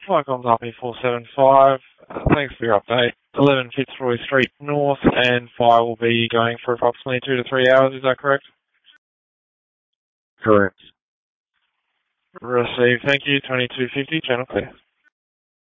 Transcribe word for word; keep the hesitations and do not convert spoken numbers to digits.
Flycom's R P four seven five. Uh, thanks for your update. eleven Fitzroy Street North, and fire will be going for approximately two to three hours. Is that correct? Correct. Received. Thank you. twenty-two fifty, channel clear.